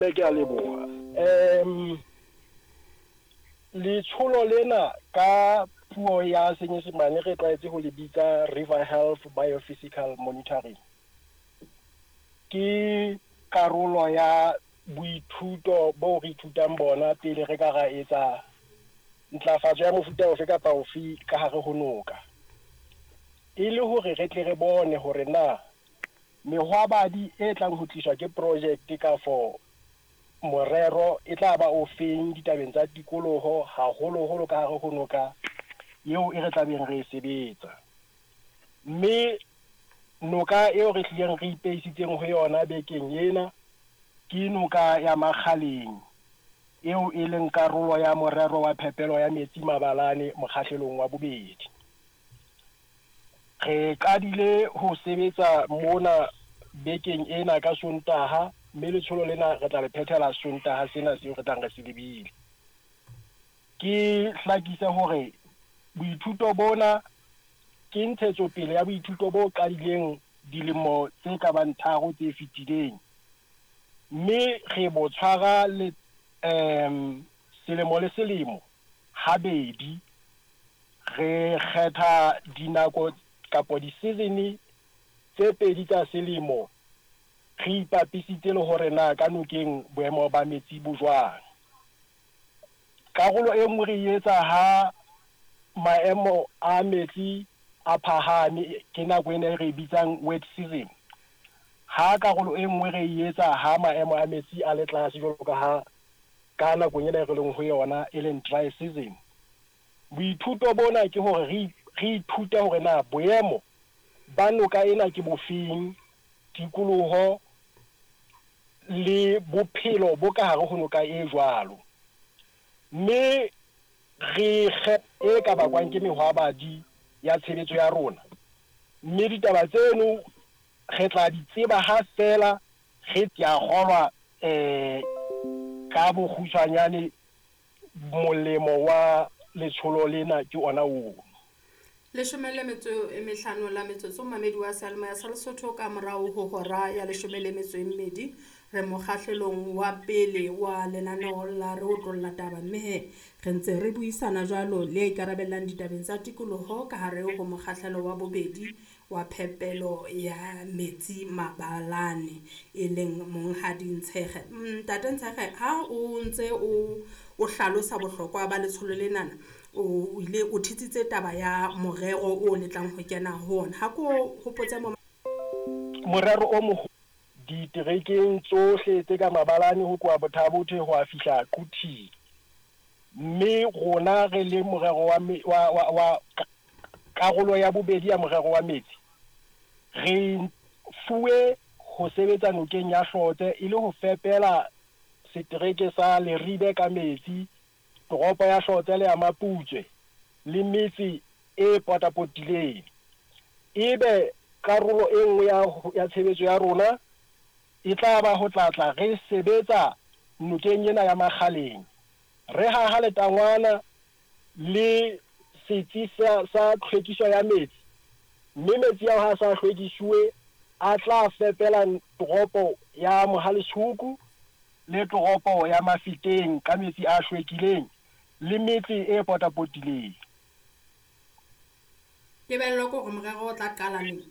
Ke a leboha. Letsholo lena ka puo ya Senyesemane re tlwaetse ho le bitsa River Health Biophysical Monitoring. Ke karolo ya boithuto bo re ithutang bona pele re ka ra etsa ntlafatso ya mofuta ofe kapa ofe ka hare ho noka. E le hore re tle re bone hore na mehwabadi e tlang ho tliswa ke project ka for morero e tla ba o feng ditabeng tsa tikoloho haholoholo ka hare ho noka eo e re tlabeng re e sebetsa. Mme noka eo re tlileng re ipeisitseng ho yona bekeng ena ke noka ya Makgaleng eo e leng karolo ya morero wa phepelo ya metsi mabalane mokgahlelong wa bobedi. Re qadile ho sebetsa mona bekeng ena ka Sontaha, mme letsholo lena re tla le phethela Sontaha sena seo re tlang re se lebile. Ke hlakisa hore boithuto bona ke ntshetsopele ya boithuto bo qadileng dilemo tse ka bang 3 tse fetileng, mme re bo tshwara le selemo le selemo habedi. Re kgetha dinako kapo di-season tse pedi tsa selemo re ipapisitse le hore na ka nokeng boemo ba metsi bo jwang. Karolo e nngwe re etsa ha maemo a metsi a phahame ke nako ena e re bitsang wet season. Ha karolo e nngwe re etsa ha maemo a metsi a le tlase jwalo ka ha ka nako ena re leng ho yona e leng dry season. Boithuto bona ke hore re ithute hore na boemo ba noka ena ke bofeng, tikoloho le bophelo bo ka hare ho noka e jwalo. Mme re e ka bakwang ke mehwabadi ya tshebetso ya rona. Mme ditaba tseno re tla di tseba ha fela re tya kgolwa ka bokgutshwanyane molemo wa letsholo lena ke ona oo. 15 la metsotso mamedi wa Salma ya Lesotho ka morao ho hora ya 12 re mokgahlelong wa pele wa lenaneo la re otlolla taba, mme re ntse re buisana jwalo le ikarabellang ditabeng tsa tikoloho ka hare ho mokgahlelo wa bobedi wa phepelo ya metsi mabalane e leng Monghadi Ntsheche. Ntate Ntsheche, ha o ntse o hlalosa bohlokwa ba letsholo lenana, o ile o thitsitse taba ya morero o letlang ho kena ho ona. Ha ko hopotse morero o mo diterekeng tsohle tse ka mabalane ho kwa Bothabothe ho a fihla Quthiwe. Mme rona re le morero wa karolo ya bobedi ya morero wa metsi, re fuwe ho sebetsa nokeng ya Hlotse e le ho fepela setereke sa Leribe ka metsi, toropo ya Hlotse le ya Maputswe le metse e potapotileng. Ebe karolo e nngwe ya tshebetso ya rona e tla ba ho tlatla re sebetsa nokeng ena ya Makgaleng, re haha letangwana le setsi sa tlhwekiso ya metsi, mme metsi ao ha sa hlwekisuwe a tla fepela toropo ya Mohale's-Hoek le toropo ya Mafeteng ka metsi a hlwekileng le metse e potapotileng. Ke bello ko go morero o tla qala neng?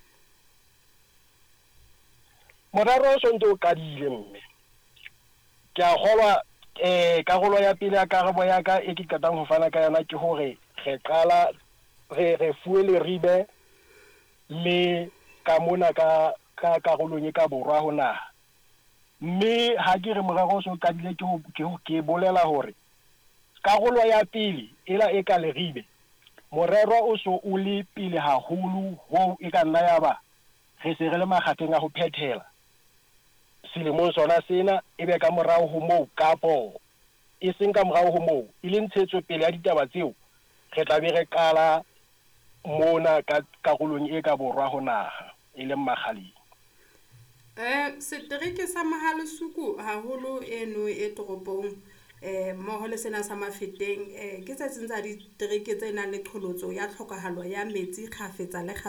Morero o sontso o qadile mme. Ke a kgolwa karolo ya pele ya karabo ya ka e ke qetang ho fana ka yona ke hore re qala re fuwe Leribe le ka mona ka karolong e ka borwa ho naha. Mme ha ke re morero o so qadile ke bolela hore karolo ya pele ela e ka Leribe, morero o so o le pele haholo ho e ka nna yaba re se re le makgatheng a ho phethela selemong sona sena. Ebe ka morao ho moo kapo e seng ka morao ho moo e le ntshetsopele ya ditaba tseo re tla be re qala mona ka karolong e ka borwa ho naha e leng Makgaleng. Setereke sa Mohale's-Hoek haholo eno e toropong mmoho le sena sa Mafeteng ke tse tsa ditereke tse nang le qholotso ya tlhokahalo ya metsi kgafetsa le